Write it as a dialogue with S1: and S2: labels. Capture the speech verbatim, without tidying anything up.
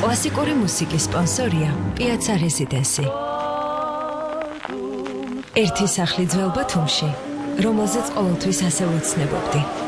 S1: კლასიკური მუსიკის სპონსორია Piazza Residency. ერთი სახლი ძველ ბათუმში, რომელზეც ყოველთვის ასე ვოცნებობდი.